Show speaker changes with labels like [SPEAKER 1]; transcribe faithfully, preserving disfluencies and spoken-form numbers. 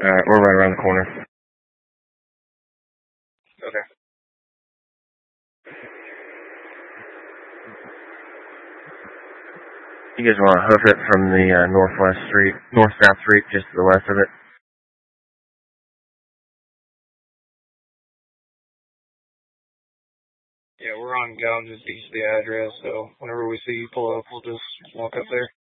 [SPEAKER 1] Alright, we're right around the corner. Okay. You guys want to hoof it from the uh, northwest street, north-south street, just to the west of it?
[SPEAKER 2] Yeah, we're on Gouges east of the address, so whenever we see you pull up, we'll just walk up there.